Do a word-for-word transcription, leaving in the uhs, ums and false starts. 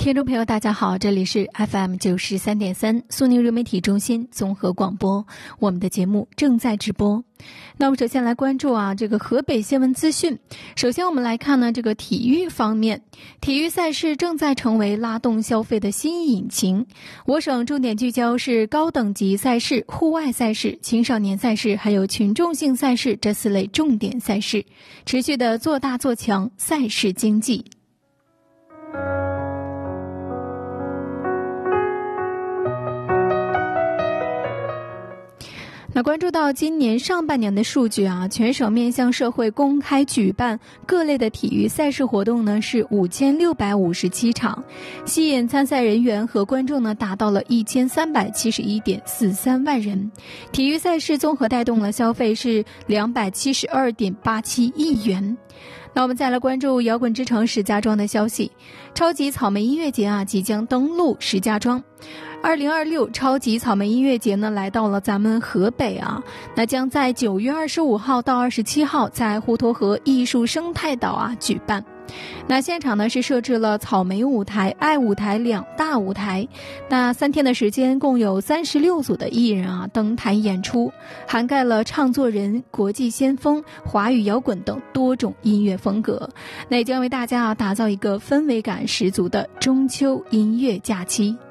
听众朋友大家好，这里是 F M 九十三点三苏宁流媒体中心综合广播，我们的节目正在直播。那我们首先来关注啊这个河北新闻资讯。首先我们来看呢这个体育方面，体育赛事正在成为拉动消费的新引擎。我省重点聚焦是高等级赛事、户外赛事、青少年赛事还有群众性赛事这四类重点赛事，持续的做大做强赛事经济。那关注到今年上半年的数据啊，全省面向社会公开举办各类的体育赛事活动呢是五千六百五十七场，吸引参赛人员和观众呢达到了一千三百七十一点四三万人，体育赛事综合带动了消费是两百七十二点八七亿元。那我们再来关注摇滚之城石家庄的消息，超级草莓音乐节啊即将登陆石家庄。二零二六超级草莓音乐节呢来到了咱们河北啊，那将在九月二十五号到二十七号在滹沱河艺术生态岛啊举办。那现场呢是设置了草莓舞台、爱舞台两大舞台，那三天的时间共有三十六组的艺人啊登台演出，涵盖了唱作人、国际先锋、华语摇滚等多种音乐风格，那也将为大家啊打造一个氛围感十足的中秋音乐假期。